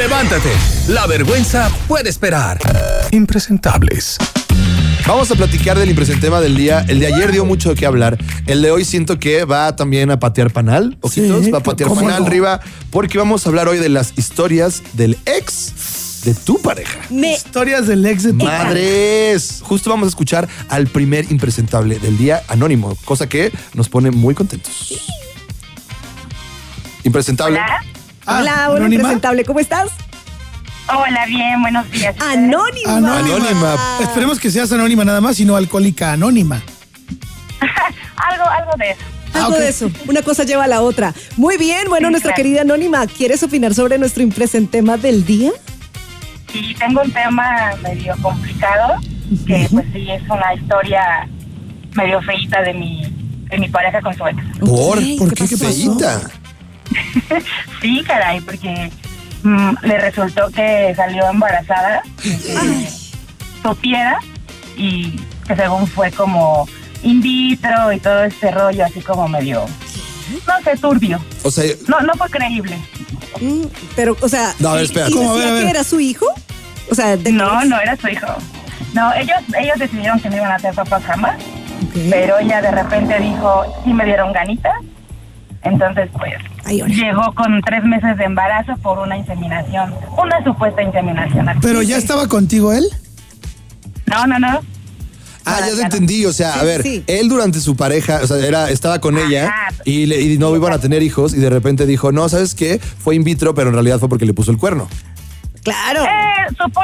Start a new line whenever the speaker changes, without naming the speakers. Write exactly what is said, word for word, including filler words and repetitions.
Levántate, la vergüenza puede esperar. Impresentables.
Vamos a platicar del impresentema del día. El de ayer dio mucho de qué hablar. El de hoy siento que va también a patear panal. Ojitos,
Sí,
va a patear
¿cómo
panal
no?
arriba. Porque vamos a hablar hoy de las historias del ex de tu pareja.
Me...
Historias del ex de tu
Madres. Justo vamos a escuchar al primer impresentable del día, anónimo. Cosa que nos pone muy contentos. Impresentable.
Hola.
Ah,
Hola, hola,
¿anónima?
impresentable, ¿cómo estás?
Hola, bien, buenos días.
Anónima.
Anónima.
Anónima.
Esperemos que seas anónima nada más y no alcohólica anónima.
algo, algo de eso.
Algo
Ah, ok.
de eso, una cosa lleva a la otra. Muy bien, bueno,
Sí,
nuestra
claro.
querida Anónima, ¿quieres opinar sobre nuestro impresentema del día?
Y tengo un tema medio complicado, que pues sí, es una historia medio feíta de mi, de mi pareja con su ex.
¿Por?
Ok,
¿Por
¿qué
qué? ¿Qué
pasó?
feíta?
Sí, caray, porque mm, le resultó que salió embarazada, que supiera, y que según fue como in vitro y todo este rollo así como medio, no sé, turbio.
O sea,
No, no fue creíble.
Mm, pero, o sea,
No, a ver,
¿y-
espera.
¿y
¿Cómo? A ver,
decía
a ver.
que era su hijo? O sea, de
No, no era su hijo. No, ellos, ellos decidieron que no iban a ser papás jamás.
Ok.
Pero ella de repente dijo, sí me dieron ganitas. Entonces, pues,
Ay, ahora.
llegó con tres meses de embarazo por una inseminación, una supuesta inseminación.
Pero ya estaba contigo él.
No, no, no.
Ah, ya te
no.
entendí. O sea, a
Sí,
ver,
sí.
él durante su pareja, o sea, era, estaba con ella
Ajá.
y, le- y no iban a tener hijos y de repente dijo, no, ¿sabes qué? Fue in vitro, pero en realidad fue porque le puso el cuerno.
Claro.
Eh, supo-